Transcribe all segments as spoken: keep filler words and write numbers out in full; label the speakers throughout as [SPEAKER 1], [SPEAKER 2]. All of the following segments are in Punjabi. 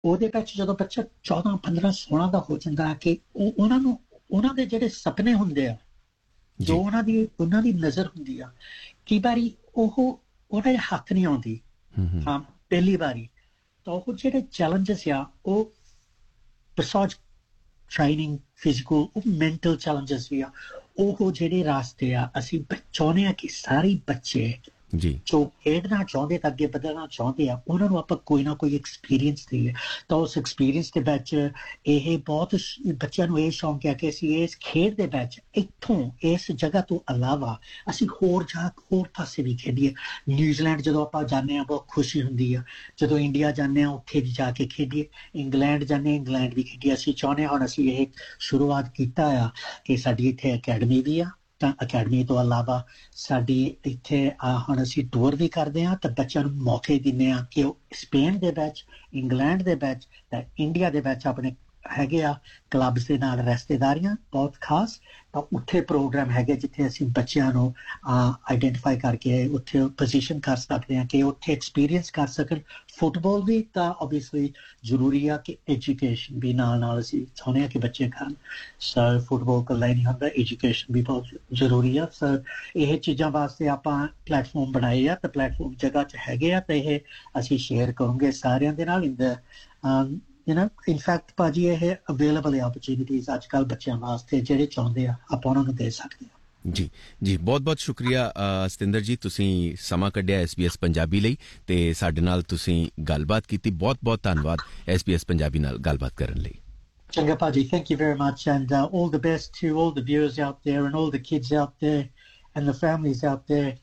[SPEAKER 1] ਉਹਦੇ ਵਿੱਚ ਜਦੋਂ ਬੱਚਾ ਚੌਦਾਂ ਪੰਦਰਾਂ ਸੋਲਾਂ ਦਾ ਹੋ ਜਾਂਦਾ ਕਿ ਉਹ ਉਹਨਾਂ ਨੂੰ ਉਹਨਾਂ ਦੇ ਜਿਹੜੇ ਸੁਪਨੇ ਹੁੰਦੇ ਆ, ਜੋ ਉਹਨਾਂ ਦੀ ਉਹਨਾਂ ਦੀ ਨਜ਼ਰ ਹੁੰਦੀ ਆ, ਕਈ ਵਾਰੀ ਉਹ ਉਹਨਾਂ ਦੇ ਹੱਥ ਨਹੀਂ ਆਉਂਦੀ ਹਾਂ ਪਹਿਲੀ ਵਾਰੀ, ਤਾਂ ਉਹ ਜਿਹੜੇ ਚੈਲੰਜਸ ਆ ਉਹ ਬਸਾਜ ਟ੍ਰੇਨਿੰਗ ਫਿਜ਼ੀਕਲ ਉਹ ਮੈਂਟਲ ਚੈਲੰਜਸ ਵੀ ਆ, ਉਹ ਜਿਹੜੇ ਰਾਸਤੇ ਆ ਅਸੀਂ ਚਾਹੁੰਦੇ ਆ ਕਿ ਸਾਰੇ ਬੱਚੇ ਜੀ ਜੋ ਖੇਡਣਾ ਚਾਹੁੰਦੇ ਤਾਂ ਅੱਗੇ ਵਧਣਾ ਚਾਹੁੰਦੇ ਆ ਉਹਨਾਂ ਨੂੰ ਆਪਾਂ ਕੋਈ ਨਾ ਕੋਈ ਐਕਸਪੀਰੀਅੰਸ ਦੇਈਏ। ਤਾਂ ਉਸ ਐਕਸਪੀਰੀਅੰਸ ਦੇ ਵਿੱਚ ਇਹ ਬਹੁਤ ਬੱਚਿਆਂ ਨੂੰ ਇਹ ਸ਼ੌਂਕ ਹੈ ਕਿ ਅਸੀਂ ਇਸ ਖੇਡ ਦੇ ਵਿੱਚ ਇੱਥੋਂ ਇਸ ਜਗ੍ਹਾ ਤੋਂ ਇਲਾਵਾ ਅਸੀਂ ਹੋਰ ਜਾ ਹੋਰ ਪਾਸੇ ਵੀ ਖੇਡੀਏ। ਨਿਊਜ਼ੀਲੈਂਡ ਜਦੋਂ ਆਪਾਂ ਜਾਂਦੇ ਹਾਂ ਬਹੁਤ ਖੁਸ਼ੀ ਹੁੰਦੀ ਆ, ਜਦੋਂ ਇੰਡੀਆ ਜਾਂਦੇ ਹਾਂ ਉੱਥੇ ਵੀ ਜਾ ਕੇ ਖੇਡੀਏ, ਇੰਗਲੈਂਡ ਜਾਂਦੇ ਹਾਂ ਇੰਗਲੈਂਡ ਵੀ ਖੇਡੀਏ। ਅਸੀਂ ਚਾਹੁੰਦੇ ਹਾਂ ਹੁਣ ਅਸੀਂ ਇਹ ਸ਼ੁਰੂਆਤ ਕੀਤਾ ਆ ਕਿ ਸਾਡੀ ਇੱਥੇ ਅਕੈਡਮੀ ਵੀ ਆ, ਤਾਂ ਅਕੈਡਮੀ ਤੋਂ ਇਲਾਵਾ ਸਾਡੀ ਇੱਥੇ ਹੁਣ ਅਸੀਂ ਟੂਰ ਵੀ ਕਰਦੇ ਹਾਂ, ਤਾਂ ਬੱਚਿਆਂ ਨੂੰ ਮੌਕੇ ਦਿੰਦੇ ਹਾਂ ਕਿ ਉਹ ਸਪੇਨ ਦੇ ਵਿੱਚ, ਇੰਗਲੈਂਡ ਦੇ ਵਿੱਚ ਤਾਂ ਇੰਡੀਆ ਦੇ ਵਿੱਚ ਆਪਣੇ ਹੈਗੇ ਆ ਕਲੱਬਸ ਦੇ ਨਾਲ ਰਿਸ਼ਤੇਦਾਰੀਆਂ ਬਹੁਤ ਖਾਸ, ਤਾਂ ਉੱਥੇ ਪ੍ਰੋਗਰਾਮ ਹੈਗੇ ਜਿੱਥੇ ਅਸੀਂ ਬੱਚਿਆਂ ਨੂੰ ਆਈਡੈਂਟੀਫਾਈ ਕਰਕੇ ਉੱਥੇ ਪੋਜੀਸ਼ਨ ਕਰ ਸਕਦੇ ਹਾਂ ਕਿ ਉੱਥੇ ਐਕਸਪੀਰੀਅੰਸ ਕਰ ਸਕਣ ਫੁੱਟਬਾਲ ਵੀ। ਤਾਂ ਓਬਵੀਅਸਲੀ ਜ਼ਰੂਰੀ ਆ ਕਿ ਐਜੂਕੇਸ਼ਨ ਵੀ ਨਾਲ ਨਾਲ ਅਸੀਂ ਚਾਹੁੰਦੇ ਹਾਂ ਕਿ ਬੱਚੇ ਕਰਨ। ਸੋ ਫੁੱਟਬਾਲ ਇਕੱਲਾ ਨਹੀਂ ਹੁੰਦਾ, ਐਜੂਕੇਸ਼ਨ ਵੀ ਬਹੁਤ ਜ਼ਰੂਰੀ ਆ। ਸੋ ਇਹ ਚੀਜ਼ਾਂ ਵਾਸਤੇ ਆਪਾਂ ਪਲੇਟਫਾਰਮ ਬਣਾਏ ਆ, ਤਾਂ ਪਲੇਟਫਾਰਮ ਜਗ੍ਹਾ 'ਚ ਹੈਗੇ ਆ, ਤਾਂ ਇਹ ਅਸੀਂ ਸ਼ੇਅਰ ਕਰੂੰਗੇ ਸਾਰਿਆਂ ਦੇ ਨਾਲ। ਇੰਦਾ you know in fact ਭਾਜੀ ਇਹ ਅਵੇਲੇਬਲ ਹੈ opportunities ਅੱਜ ਕੱਲ੍ਹ ਬੱਚਿਆਂ ਵਾਸਤੇ, ਜਿਹੜੇ ਚਾਹੁੰਦੇ ਆ ਆਪਾਂ ਉਹਨਾਂ ਨੂੰ ਦੇ ਸਕਦੇ ਹਾਂ।
[SPEAKER 2] ਜੀ ਜੀ ਬਹੁਤ ਬਹੁਤ ਸ਼ੁਕਰੀਆ ਸਤਿੰਦਰ ਜੀ, ਤੁਸੀਂ ਸਮਾਂ ਕੱਢਿਆ ਐਸ ਬੀ ਐਸ ਪੰਜਾਬੀ ਲਈ ਤੇ ਸਾਡੇ ਨਾਲ ਤੁਸੀਂ ਗੱਲਬਾਤ ਕੀਤੀ। ਬਹੁਤ ਬਹੁਤ ਧੰਨਵਾਦ ਐਸ ਬੀ ਐਸ ਪੰਜਾਬੀ ਨਾਲ ਗੱਲਬਾਤ ਕਰਨ ਲਈ।
[SPEAKER 1] ਚੰਗਾ ਭਾਜੀ, thank you very much and uh, all the best to all the viewers out there and all the kids out there and the families out there.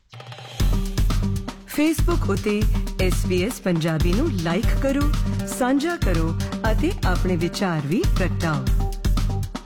[SPEAKER 3] Facebook ਉਤੇ ਐਸ ਬੀ ਐਸ ਪੰਜਾਬੀ ਨੂੰ ਲਾਈਕ ਕਰੋ, ਸਾਂਝਾ ਕਰੋ ਅਤੇ ਆਪਣੇ ਵਿਚਾਰ ਵੀ ਪ੍ਰਗਟਾਓ।